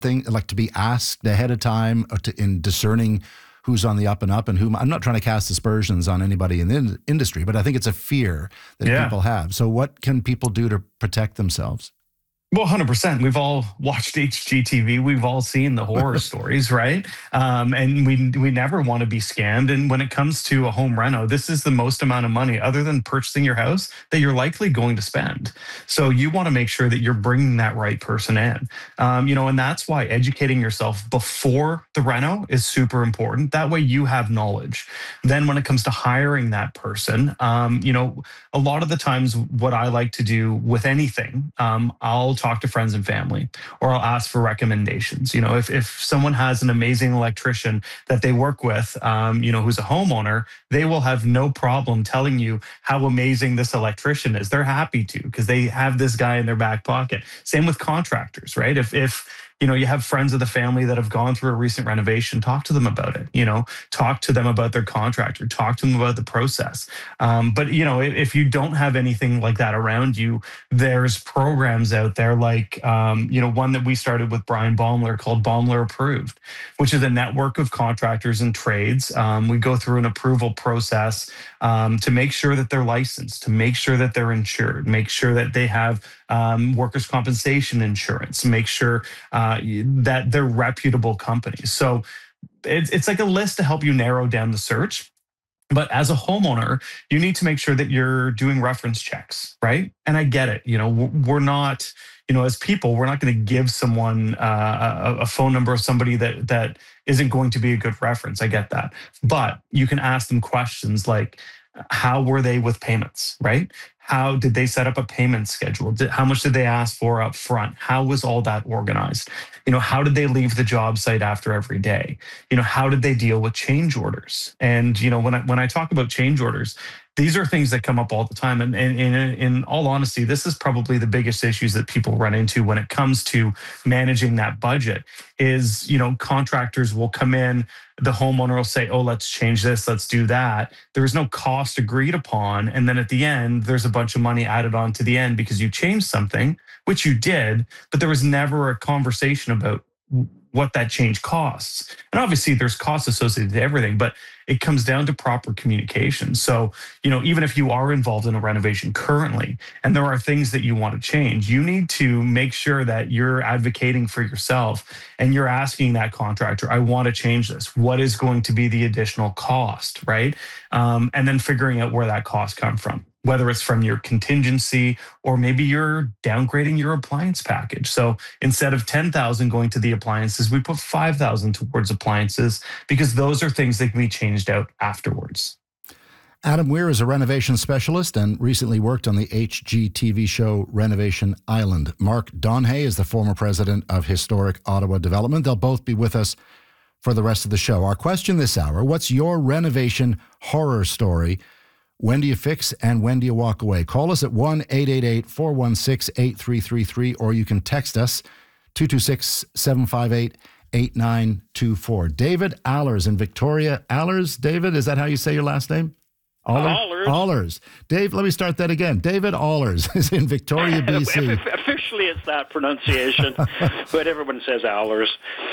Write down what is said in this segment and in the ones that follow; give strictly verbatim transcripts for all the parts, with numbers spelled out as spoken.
thing, like to be asked ahead of time or to, in discerning who's on the up and up and whom? I'm not trying to cast aspersions on anybody in the in- industry, but I think it's a fear that Yeah. people have. So what can people do to protect themselves? Well, one hundred percent. We've all watched H G T V. We've all seen the horror stories, right? Um, and we we never want to be scammed. And when it comes to a home reno, this is the most amount of money, other than purchasing your house, that you're likely going to spend. So you want to make sure that you're bringing that right person in. Um, you know, and that's why educating yourself before the reno is super important. That way you have knowledge. Then when it comes to hiring that person, um, you know, a lot of the times what I like to do with anything, um, I'll talk to friends and family, or I'll ask for recommendations. You know, if, if someone has an amazing electrician that they work with, um, you know, who's a homeowner, they will have no problem telling you how amazing this electrician is. They're happy to, because they have this guy in their back pocket. Same with contractors, right? If, if, you know, you have friends of the family that have gone through a recent renovation, talk to them about it, you know, talk to them about their contractor, talk to them about the process. Um, but, you know, if, if you don't have anything like that around you, there's programs out there like, um, you know, one that we started with Brian Baumler called Baumler Approved, which is a network of contractors and trades. Um, we go through an approval process um, to make sure that they're licensed, to make sure that they're insured, make sure that they have um, workers' compensation insurance, make sure uh, that they're reputable companies. So it's, it's like a list to help you narrow down the search. But as a homeowner, you need to make sure that you're doing reference checks, right? And I get it. You know, we're not, you know, as people, we're not going to give someone uh, a, a phone number of somebody that that isn't going to be a good reference. I get that. But you can ask them questions like, how were they with payments, right? How did they set up a payment schedule? Did, how much did they ask for up front? How was all that organized? You know, how did they leave the job site after every day? You know, how did they deal with change orders? And, you know, when I, when I talk about change orders, these are things that come up all the time. And, and, and in all honesty, this is probably the biggest issues that people run into when it comes to managing that budget is, you know, contractors will come in, the homeowner will say, oh, let's change this, let's do that. There is no cost agreed upon. And then at the end, there's a bunch of money added on to the end because you changed something, which you did, but there was never a conversation about what that change costs. And obviously there's costs associated to everything, but it comes down to proper communication. So, you know, even if you are involved in a renovation currently, and there are things that you want to change, you need to make sure that you're advocating for yourself and you're asking that contractor, I want to change this. What is going to be the additional cost, right? Um, and then figuring out where that cost comes from, whether it's from your contingency or maybe you're downgrading your appliance package. So instead of ten thousand going to the appliances, we put five thousand towards appliances because those are things that can be changed out afterwards. Adam Weir is a renovation specialist and recently worked on the H G T V show Renovation Island. Mark Donhay is the former president of Historic Ottawa Development. They'll both be with us for the rest of the show. Our question this hour, what's your renovation horror story? When do you fix and when do you walk away? Call us at one eight eight eight, four one six, eight three three three or you can text us two two six, seven five eight, eight nine two four. David Allers in Victoria. Allers, David, is that how you say your last name? Allers. Allers. Dave, let me start that again. David Allers is in Victoria, B C. Officially, it's that pronunciation, but everyone says Allers.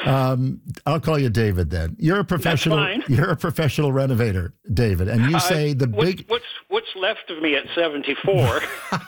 Um, I'll call you David then. You're a professional. That's fine. You're a professional renovator, David, and you Uh, say the what, big. What's what's left of me at seventy-four?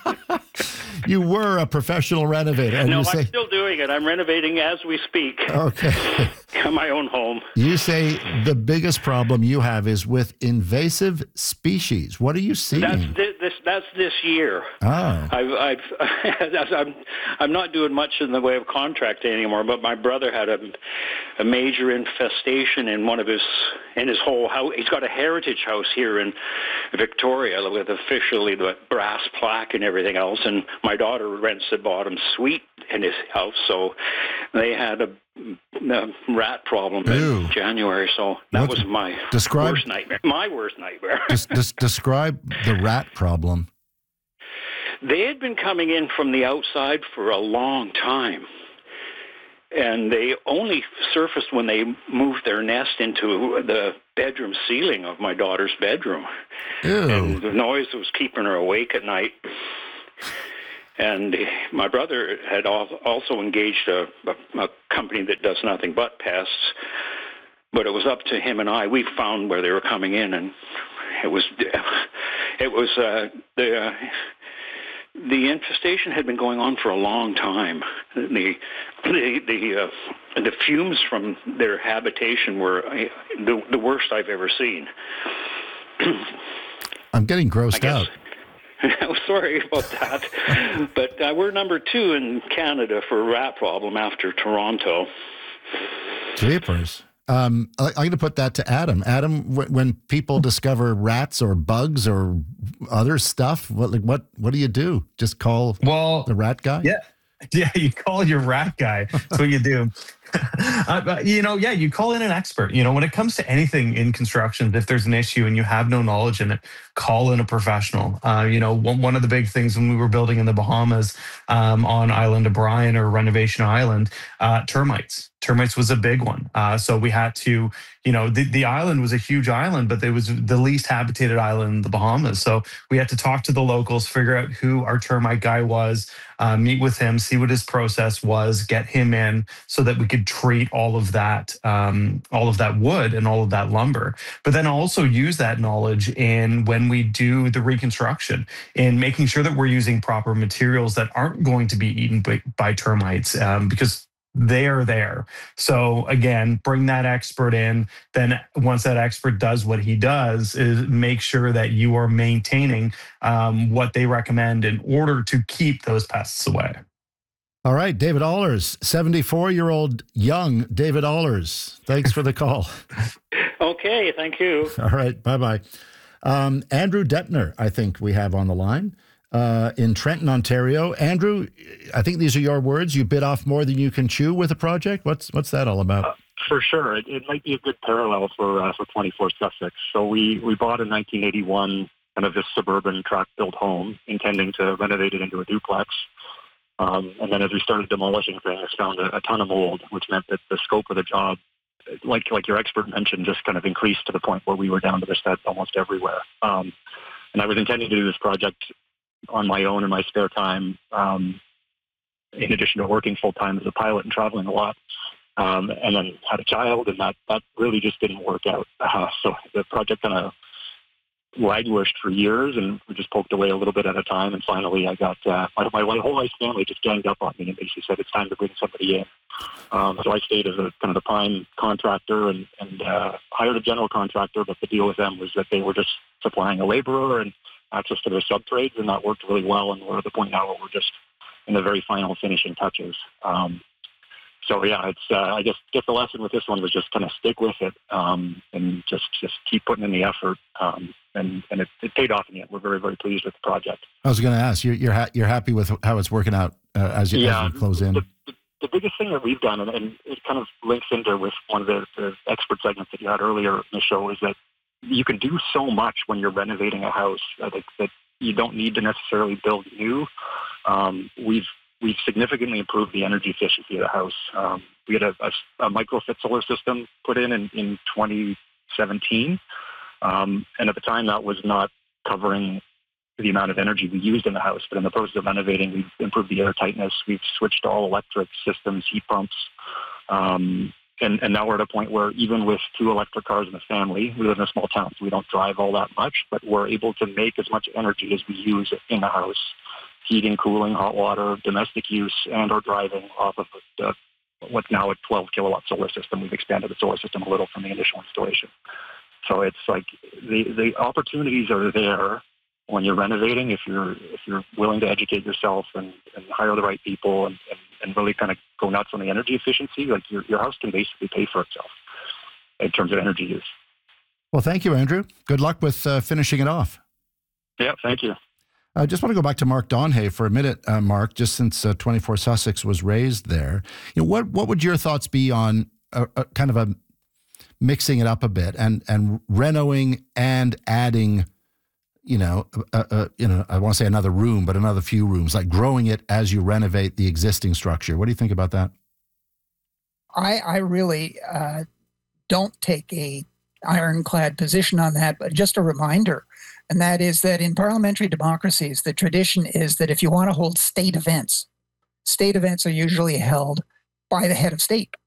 You were a professional renovator, and No, you say I'm still doing it. I'm renovating as we speak. okay. My own home. You say the biggest problem you have is with invasive species. What are you seeing? That's this. this that's this year. Oh. I've, I've, I'm, I'm not doing much in the way of contracting anymore. But my brother had a, a major infestation in one of his in his whole house. He's got a heritage house here in Victoria with officially the brass plaque and everything else. And my daughter rents the bottom suite in his house, so they had a, a rat problem Ew. in January. So that What- was my describe- worst nightmare. My worst nightmare. Just, just describe the rat problem. They had been coming in from the outside for a long time. And they only surfaced when they moved their nest into the bedroom ceiling of my daughter's bedroom. Ew. And the noise was keeping her awake at night. And my brother had also engaged a, a, a company that does nothing but pests, but it was up to him and I. We found where they were coming in, and it was it was uh, the uh, the infestation had been going on for a long time. The the the, uh, the fumes from their habitation were uh, the the worst I've ever seen. I'm getting grossed out. I'm sorry about that, but uh, we're number two in Canada for rat problem after Toronto. Jeepers. Um, I, I'm going to put that to Adam. Adam, w- when people discover rats or bugs or other stuff, what like, what what do you do? Just call well, the rat guy? Yeah, yeah. You call your rat guy. That's what you do. uh, you know, yeah, you call in an expert. You know, when it comes to anything in construction, if there's an issue and you have no knowledge in it, call in a professional. Uh, you know, one, one of the big things when we were building in the Bahamas um, on Island O'Brien or Renovation Island, uh, termites. Termites was a big one. Uh, so we had to, you know, the, the island was a huge island, but it was the least habitated island in the Bahamas. So we had to talk to the locals, figure out who our termite guy was, uh, meet with him, see what his process was, get him in so that we could treat all of that, um, all of that wood and all of that lumber. But then also use that knowledge in when we do the reconstruction, in making sure that we're using proper materials that aren't going to be eaten by, by termites, um, because they are there. So again, bring that expert in. Then once that expert does what he does, is make sure that you are maintaining um, what they recommend in order to keep those pests away. All right, David Allers, seventy-four-year-old young David Allers. Thanks for the call. Okay, thank you. All right, bye-bye. Um, Andrew Dettner, I think we have on the line. Uh, in Trenton, Ontario. Andrew, I think these are your words. You bit off more than you can chew with a project. What's what's that all about? Uh, for sure. It, it might be a good parallel for uh, for twenty-four Sussex. So we, we bought in nineteen eighty-one kind of this suburban tract-built home, intending to renovate it into a duplex. Um, and then as we started demolishing things, found a, a ton of mold, which meant that the scope of the job, like like your expert mentioned, just kind of increased to the point where we were down to the studs almost everywhere. Um, and I was intending to do this project on my own in my spare time, um, in addition to working full time as a pilot and traveling a lot, um, and then had a child, and that, that really just didn't work out. Uh, so the project kind of languished for years, and we just poked away a little bit at a time. And finally, I got uh, my, my, my whole wife's family just ganged up on me and basically said it's time to bring somebody in. Um, so I stayed as a kind of the prime contractor and, and uh, hired a general contractor, but the deal with them was that they were just supplying a laborer and access to their sub-trades, and that worked really well, and we're at the point now where we're just in the very final finishing touches. Um, so yeah, it's uh, I guess, guess the lesson with this one was just kind of stick with it, um, and just, just keep putting in the effort, um, and, and it, it paid off in the end. We're very, very pleased with the project. I was going to ask, you're you're, ha- you're happy with how it's working out uh, as, you, yeah, as you close in? The, the, the biggest thing that we've done, and, and it kind of links into with one of the, the expert segments that you had earlier in the show, is that you can do so much when you're renovating a house uh, that, that you don't need to necessarily build new. Um, we've we've significantly improved the energy efficiency of the house. Um, we had a, a, a microfit solar system put in in, in twenty seventeen, um, and at the time that was not covering the amount of energy we used in the house. But in the process of renovating, we've improved the air tightness. We've switched to all electric systems, heat pumps. Um, And, and now we're at a point where even with two electric cars in the family, we live in a small town, so we don't drive all that much, but we're able to make as much energy as we use in the house, heating, cooling, hot water, domestic use, and our driving off of the, what's now a twelve kilowatt solar system. We've expanded the solar system a little from the initial installation. So it's like the, the opportunities are there when you're renovating, if you're if you're willing to educate yourself and, and hire the right people and, and, and really kind of go nuts on the energy efficiency, like your, your house can basically pay for itself in terms of energy use. Well, thank you, Andrew. Good luck with uh, finishing it off. Yeah, thank you. I just want to go back to Mark Donhay for a minute, uh, Mark, just since uh, twenty-four Sussex was raised there. You know, what what would your thoughts be on a, a kind of a mixing it up a bit and and renoing and adding, you know, uh, uh, you know, I want to say another room, but another few rooms, like growing it as you renovate the existing structure. What do you think about that? I I really uh, don't take a ironclad position on that, but just a reminder, and that is that in parliamentary democracies, the tradition is that if you want to hold state events, state events are usually held by the head of state.